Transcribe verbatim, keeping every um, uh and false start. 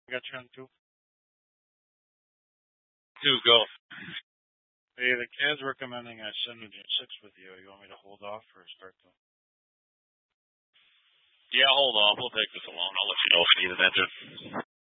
I got you on two. Two, go. Hey, the Cavs recommending I send a six with you. You want me to hold off or start them? Yeah, hold off. We'll take this alone. I'll let you know if you need an engine.